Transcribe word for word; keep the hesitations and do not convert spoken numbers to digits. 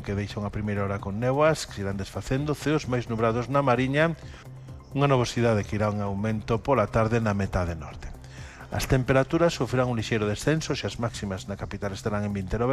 que deixa unha primeira hora con néboas que se irán desfacendo, ceos máis nubrados na Mariña, unha nubosidade que irá un aumento pola tarde na metade norte. As temperaturas sofrerán un lixeiro descenso, e as máximas na capital estarán en vinte e nove